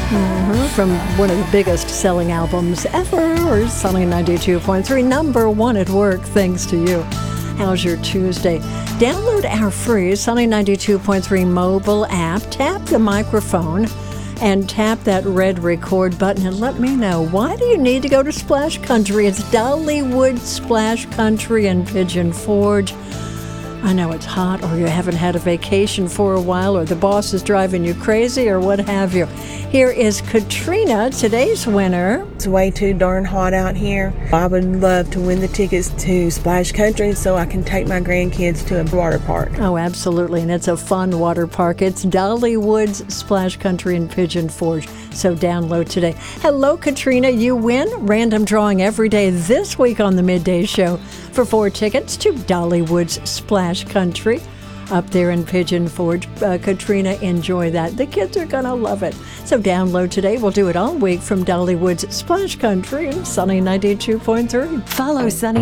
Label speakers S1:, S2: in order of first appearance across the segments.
S1: From one of the biggest selling albums ever, Sunny 92.3, number one at work, thanks to you. How's your Tuesday? Download our free Sunny 92.3 mobile app, tap the microphone, and tap that red record button and let me know, why do you need to go to Splash Country? It's Dollywood Splash Country in Pigeon Forge. I know it's hot, or you haven't had a vacation for a while, or the boss is driving you crazy, or what have you. Here is Katrina, today's winner.
S2: It's way too darn hot out here. I would love to win the tickets to Splash Country so I can take my grandkids to a water park.
S1: Oh, absolutely, and it's a fun water park. It's Dollywood's Splash Country in Pigeon Forge, so download today. Hello, Katrina, you win. Random drawing every day this week on the Midday Show for 4 tickets to Dollywood's Splash Country up there in Pigeon Forge. Katrina, enjoy that. The kids are going to love it. So download today. We'll do it all week from Dollywood's Splash Country and Sunny 92.3.
S3: Follow Sunny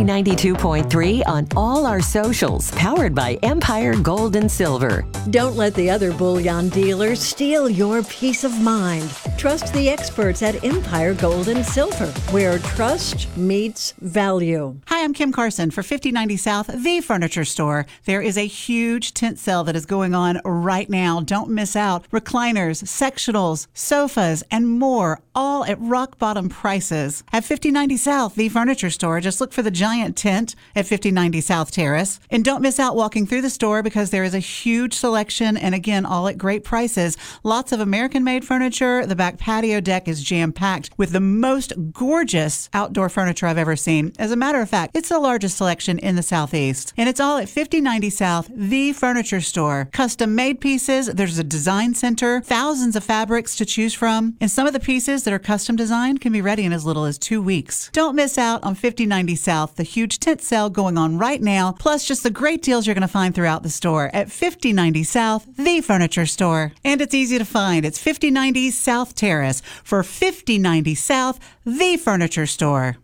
S3: 92.3 on all our socials, powered by Empire Gold and Silver.
S1: Don't let the other bullion dealers steal your peace of mind. Trust the experts at Empire Gold and Silver, where trust meets value.
S4: Hi, I'm Kim Carson for 5090 South, the furniture store. There is a huge tent sale that is going on right now. Don't miss out. Recliners, sectionals, sofas, and more, all at rock bottom prices. At 5090 South, the furniture store, just look for the giant tent at 5090 South Terrace. And don't miss out walking through the store because there is a huge selection and again, all at great prices. Lots of American-made furniture. The back patio deck is jam-packed with the most gorgeous outdoor furniture I've ever seen. As a matter of fact, it's the largest selection in the Southeast. And it's all at 5090 South, the furniture store. Custom-made pieces. There's a design center. Thousands of fabrics to choose from. And some of the pieces that are custom designed can be ready in as little as 2 weeks. Don't miss out on 5090 South, the huge tent sale going on right now, plus just the great deals you're going to find throughout the store at 5090 South, the furniture store. And it's easy to find. It's 5090 South Terrace for 5090 South, the furniture store.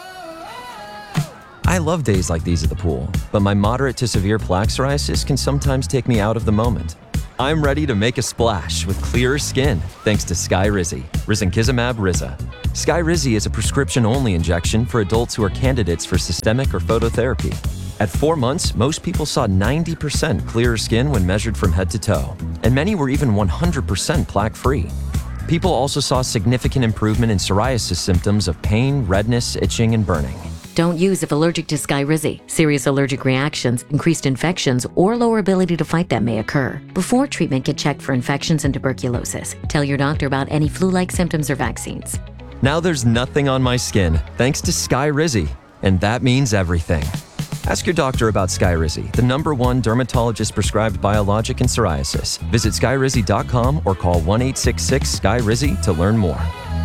S5: I love days like these at the pool, but my moderate to severe plaque psoriasis can sometimes take me out of the moment. I'm ready to make a splash with clearer skin thanks to Skyrizi, risankizumab Riza. Skyrizi is a prescription-only injection for adults who are candidates for systemic or phototherapy. At 4 months, most people saw 90% clearer skin when measured from head to toe, and many were even 100% plaque-free. People also saw significant improvement in psoriasis symptoms of pain, redness, itching, and burning.
S6: Don't use if allergic to Skyrizi. Serious allergic reactions, increased infections, or lower ability to fight them may occur. Before treatment, get checked for infections and tuberculosis. Tell your doctor about any flu-like symptoms or vaccines.
S5: Now there's nothing on my skin thanks to Skyrizi, and that means everything. Ask your doctor about Skyrizi, the #1 dermatologist-prescribed biologic in psoriasis. Visit skyrizi.com or call 1-866-SKY-RIZI to learn more.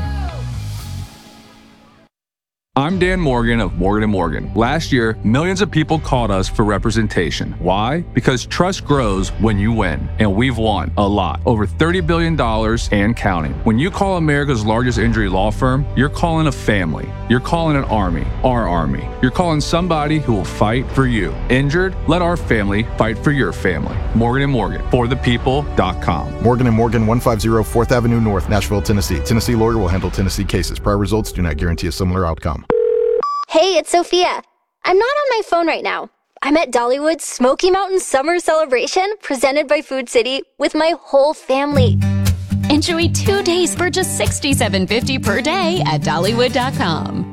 S7: I'm Dan Morgan of Morgan & Morgan. Last year, millions of people called us for representation. Why? Because trust grows when you win. And we've won a lot. Over $30 billion and counting. When you call America's largest injury law firm, you're calling a family. You're calling an army. Our army. You're calling somebody who will fight for you. Injured? Let our family fight for your family. Morgan & Morgan. ForThePeople.com.
S8: Morgan & Morgan, 150 4th Avenue North, Nashville, Tennessee. Tennessee lawyer will handle Tennessee cases. Prior results do not guarantee a similar outcome.
S9: Hey, it's Sophia. I'm not on my phone right now. I'm at Dollywood's Smoky Mountain Summer Celebration presented by Food City with my whole family.
S10: Enjoy 2 days for just $67.50 per day at Dollywood.com.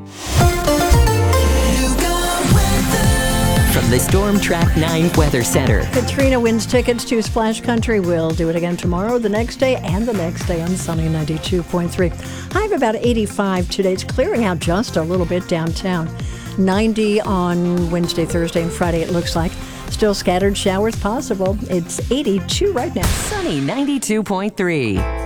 S3: From the Storm Track 9 Weather Center.
S1: Katrina wins tickets to Splash Country. We'll do it again tomorrow, the next day, and the next day on Sunny 92.3. High of about 85 today. It's clearing out just a little bit downtown. 90 on Wednesday, Thursday, and Friday, it looks like. Still scattered showers possible. It's 82 right now.
S3: Sunny 92.3.